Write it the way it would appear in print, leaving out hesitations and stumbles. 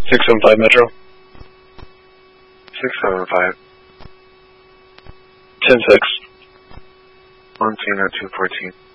675 Metro. 675. 10-6. On scene at 214.